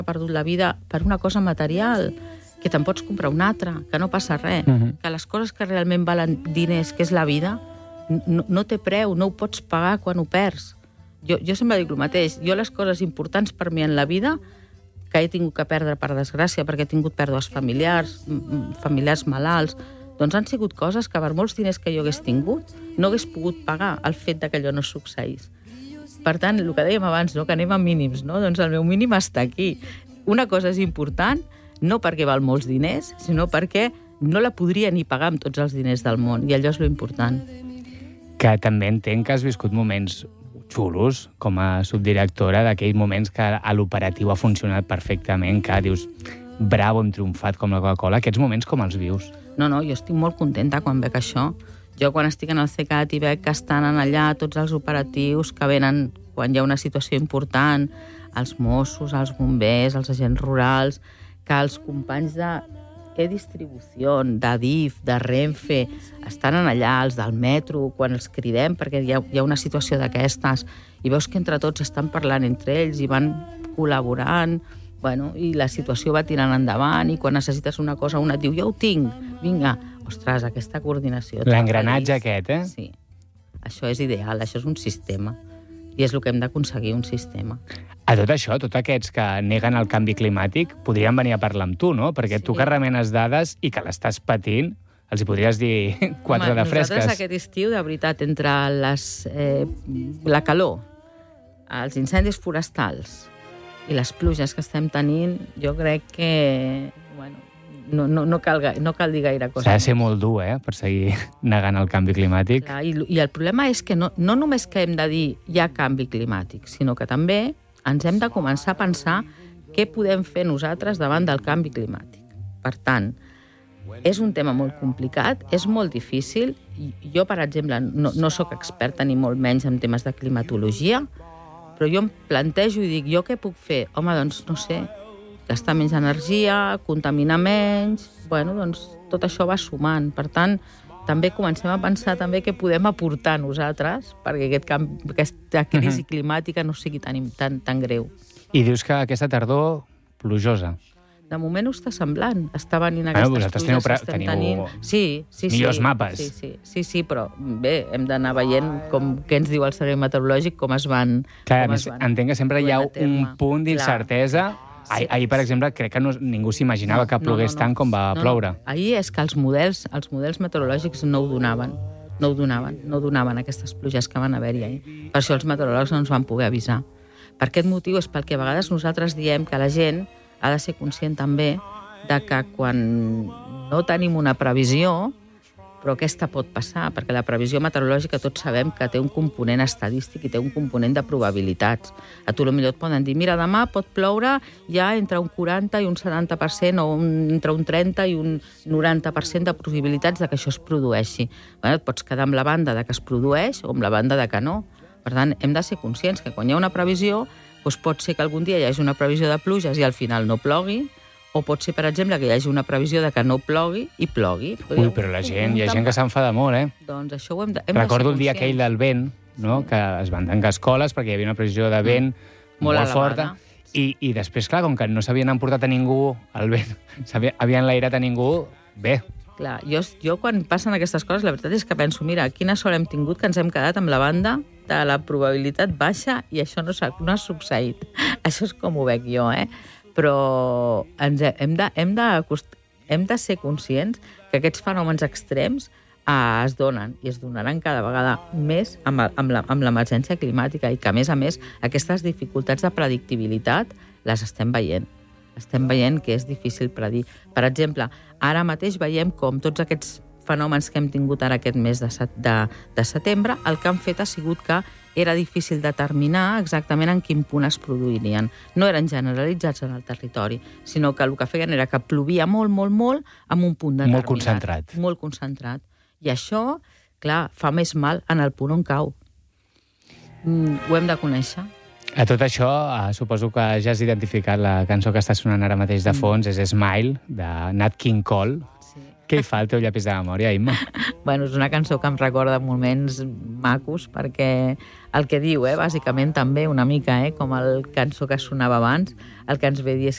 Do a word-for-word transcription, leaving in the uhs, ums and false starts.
perdut la vida per una cosa material, que te'n pots comprar una altra, que no passa res, Mhm. que les coses que realment valen diners, que és la vida, no, no té preu, no ho pots pagar quan ho perds. Jo, jo sempre dic el mateix, jo les coses importants per mi en la vida, que he tingut que perdre per desgràcia, perquè he tingut pèrdues familiars, m- familiars malalts, doncs han sigut coses que per molts diners que jo hagués tingut, no hagués pogut pagar el fet de que allò no succeís. Per tant, el que dèiem abans, no? Que anem a mínims, no? Doncs el meu mínim està aquí. Una cosa és important, no perquè val molts diners, sinó perquè no la podria ni pagar amb tots els diners del món, i allò és lo important. Que també entenc que has viscut moments xulos com a subdirectora, d'aquells moments que a l'operatiu ha funcionat perfectament, que dius, bravo, hem triomfat com la Coca-Cola. Aquests moments com els vius? No, no, jo estic molt contenta quan veig això. Jo quan estic en el CECAT i veig que estan allà tots els operatius que venen quan hi ha una situació important, els Mossos, els bombers, els agents rurals, que els companys de e-distribució, d'Adif, de Renfe, estan allà, els del metro, quan els cridem perquè hi ha, hi ha una situació d'aquestes i veus que entre tots estan parlant entre ells i van col·laborant, bueno, i la situació va tirant endavant i quan necessites una cosa una et diu, jo ho tinc, vinga. Ostres, aquesta coordinació. L'engranatge aquest, eh? Sí. Això és ideal, això és un sistema. I és el que hem d'aconseguir, un sistema. A tot això, tots aquests que neguen el canvi climàtic podrien venir a parlar amb tu, no? Perquè sí. Tu que remenes dades i que l'estàs patint, els hi podries dir quatre Home, de fresques. Nosaltres aquest estiu, de veritat, entre les, eh, la calor, els incendis forestals i les pluges que estem tenint, jo crec que bueno, no, no, no, cal, no cal dir gaire cosa. S'ha de ser molt dur, eh?, per seguir negant el canvi climàtic. Clar, i, I el problema és que no, no només que hem de dir hi ha canvi climàtic, sinó que també ens hem de començar a pensar què podem fer nosaltres davant del canvi climàtic. Per tant, és un tema molt complicat, és molt difícil. Jo, per exemple, no, no sóc experta ni molt menys en temes de climatologia, però jo em plantejo i dic, jo què puc fer? Home, doncs, no sé, gastar menys energia, contaminar menys... Bueno, doncs tot això va sumant. Per tant, també comencem a pensar també què podem aportar nosaltres perquè aquest camp, aquesta crisi climàtica no sigui tan, tan, tan greu. I dius que aquesta tardor plujosa. De moment ho està semblant. Està venint Bueno, aquestes vosaltres pluges teniu pre- que estem teniu tenint. Sí, sí, sí. millors mapes. Sí, sí, sí, sí, però bé, hem d'anar veient com, què ens diu el servei meteorològic, com es van... Clar, a com més, es van entenc que sempre hi ha duent a terme. un punt d'incertesa. Ahir, ahir, per exemple, crec que no, ningú s'imaginava que plogués tant com va no, ploure. No. Ahir és que els models, els models meteorològics no ho donaven. No ho donaven, no donaven aquestes pluges que van haver-hi ahir. Per això els meteoròlegs no ens van poder avisar. Per aquest motiu és pel que a vegades nosaltres diem que la gent ha de ser conscient també de que quan no tenim una previsió, però aquesta pot passar, perquè la previsió meteorològica tots sabem que té un component estadístic i té un component de probabilitats. A tu potser et poden dir, mira, demà pot ploure ja entre un quaranta i un setanta per cent o un, entre un trenta i un noranta per cent de possibilitats de que això es produeixi. Bueno, et pots quedar amb la banda de que es produeix o amb la banda de que no. Per tant, hem de ser conscients que quan hi ha una previsió, doncs pot ser que algun dia hi hagi una previsió de pluges i al final no plogui, o pot ser, per exemple, que hi hagi una previsió de que no plogui i plogui. Ui, però la gent, hi ha gent que s'enfada molt, eh? Doncs això ho hem de, hem Recordo de el dia aquell del vent, no? Que es van tancar escoles perquè hi havia una previsió de vent mm. molt, molt forta. I, I després, clar, com que no s'havien emportat a ningú el vent, havien enlairat a ningú, bé. Clar, jo, jo quan passen aquestes coses, la veritat és que penso, mira, quina sort hem tingut que ens hem quedat amb la banda de la probabilitat baixa i això no, no ha succeït. Això és com ho veig jo, eh? Però ens hem, de, hem, de, hem de ser conscients que aquests fenòmens extrems eh, es donen i es donaran cada vegada més amb, amb, la, amb l'emergència climàtica i que, a més a més, aquestes dificultats de predictibilitat les estem veient. Estem veient que és difícil predir. Per exemple, ara mateix veiem com tots aquests fenòmens que hem tingut ara aquest mes de, de, de setembre, el que han fet ha sigut que era difícil determinar exactament en quin punt es produirien. No eren generalitzats en el territori, sinó que el que feien era que plovia molt, molt, molt en un punt determinat. Molt concentrat. Molt concentrat. I això, clar, fa més mal en el punt on cau. Mm, ho hem de conèixer. A tot això, eh, suposo que ja has identificat la cançó que està sonant ara mateix de fons, mm. és Smile, de Nat King Cole. Sí. Què hi fa al teu llapis de memòria, Imma? Bueno, és una cançó que em recorda moments macos, perquè el que diu, eh, bàsicament també una mica, eh, com el cançó que sonava abans, el que ens ve dir és